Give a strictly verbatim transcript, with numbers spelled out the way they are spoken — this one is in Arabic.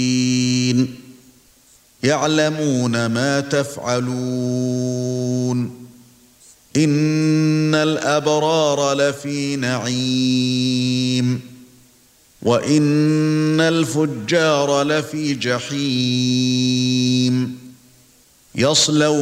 يعلمون ما تفعلون إن الأبرار لفي نعيم وإن الفجار لفي جحيم يصلون